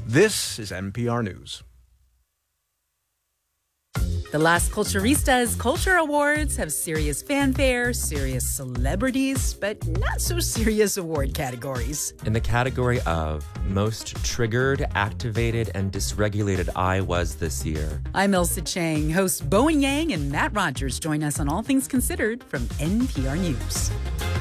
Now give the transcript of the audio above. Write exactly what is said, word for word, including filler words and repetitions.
This is N P R News. The Las Culturistas Culture Awards have serious fanfare, serious celebrities, but not so serious award categories. In the category of most triggered, activated, and dysregulated I was this year. I'm Elsa Chang. Hosts Bowen Yang and Matt Rogers join us on All Things Considered from N P R News.